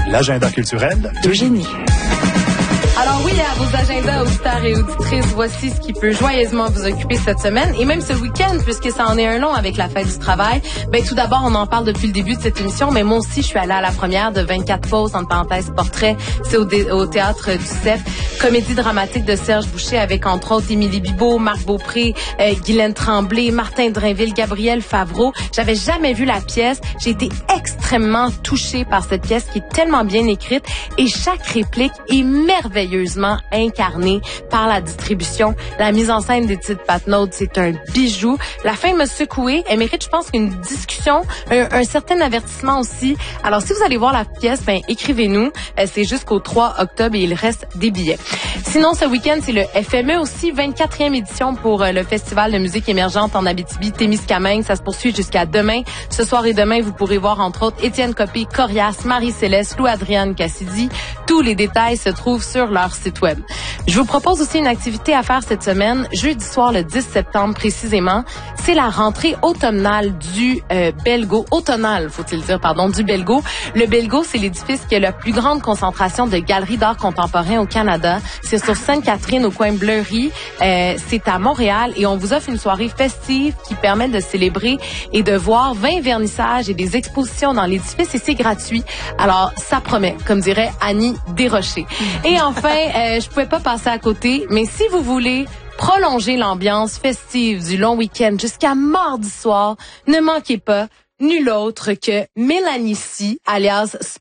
L'agenda culturel d'Eugénie. Alors oui, à vos agendas auditeurs et auditrices, voici ce qui peut joyeusement vous occuper cette semaine et même ce week-end, puisque ça en est un long avec la fête du travail. Ben tout d'abord, on en parle depuis le début de cette émission, mais moi aussi, je suis allée à la première de 24 pauses, entre parenthèses, portrait. C'est au théâtre du CEP. Comédie dramatique de Serge Boucher avec, entre autres, Émilie Bibeau, Marc Beaupré, Guylaine Tremblay, Martin Drainville, Gabriel Favreau. J'avais jamais vu la pièce. J'ai été extrêmement touchée par cette pièce qui est tellement bien écrite et chaque réplique est merveilleusement incarnée par la distribution. La mise en scène d'Édith Patnaud, c'est un bijou. La fin m'a secouée. Elle mérite, je pense, une discussion, un certain avertissement aussi. Alors, si vous allez voir la pièce, ben écrivez-nous. C'est jusqu'au 3 octobre et il reste des billets. Sinon, ce week-end, c'est le FME aussi, 24e édition pour le Festival de musique émergente en Abitibi-Témiscamingue. Ça se poursuit jusqu'à demain. Ce soir et demain, vous pourrez voir, entre autres, Étienne Copé, Corias, Marie-Céleste, Lou-Adrienne Cassidy. Tous les détails se trouvent sur leur site web. Je vous propose aussi une activité à faire cette semaine, jeudi soir le 10 septembre précisément. C'est la rentrée automnale du Belgo. Automnale, faut-il dire, pardon, du Belgo. Le Belgo, c'est l'édifice qui a la plus grande concentration de galeries d'art contemporain au Canada. C'est sur Sainte-Catherine, au coin Bleury. C'est à Montréal et on vous offre une soirée festive qui permet de célébrer et de voir 20 vernissages et des expositions dans l'édifice et c'est gratuit. Alors, ça promet, comme dirait Annie Desrochers. Et enfin, je pouvais pas passer à côté, mais si vous voulez prolonger l'ambiance festive du long week-end jusqu'à mardi soir, ne manquez pas nul autre que Mélanie C, alias